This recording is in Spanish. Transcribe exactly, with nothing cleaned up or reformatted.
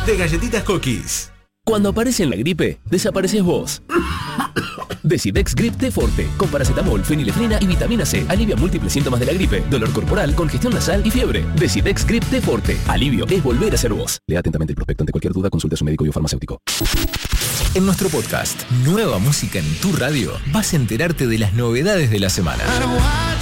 de galletitas Cookies. Cuando aparece en la gripe, desapareces vos. Decidex Grip T Forte, con paracetamol, fenilefrina y vitamina C. Alivia múltiples síntomas de la gripe, dolor corporal, congestión nasal y fiebre. Decidex Grip T Forte. Alivio es volver a ser vos. Lea atentamente el prospecto. Ante cualquier duda, consulte a su médico y o farmacéutico. En nuestro podcast, Nueva Música en tu Radio, vas a enterarte de las novedades de la semana.